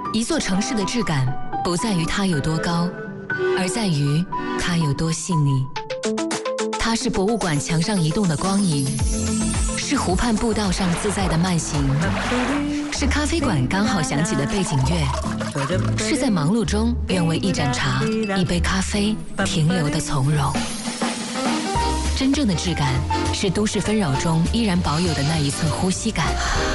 一座城市的质感不在于它有多高，而在于它有多细腻。它是博物馆墙上移动的光影，是湖畔步道上自在的慢行，是咖啡馆刚好响起的背景乐，是在忙碌中愿为一盏茶、一杯咖啡停留的从容。真正的质感是都市纷扰中依然保有的那一寸呼吸感。